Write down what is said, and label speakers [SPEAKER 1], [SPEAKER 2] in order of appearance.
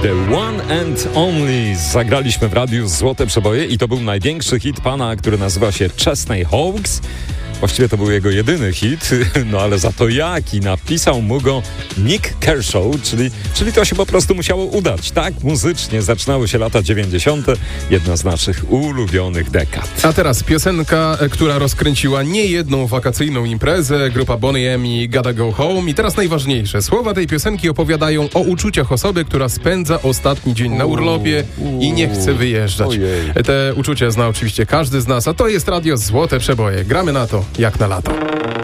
[SPEAKER 1] The One and Only. Zagraliśmy w radiu Złote Przeboje i to był największy hit pana, który nazywa się Chesney Hawkes. Właściwie to był jego jedyny hit, no ale za to jaki napisał mu go Nick Kershaw, czyli to się po prostu musiało udać. Tak muzycznie zaczynały się lata 90., jedna z naszych ulubionych dekad.
[SPEAKER 2] A teraz piosenka, która rozkręciła niejedną wakacyjną imprezę, grupa Boney M i Gotta Go Home. I teraz najważniejsze, słowa tej piosenki opowiadają o uczuciach osoby, która spędza ostatni dzień na urlopie i nie chce wyjeżdżać.
[SPEAKER 1] Ojej.
[SPEAKER 2] Te uczucia zna oczywiście każdy z nas, a to jest radio Złote Przeboje. Gramy na to jak na lato.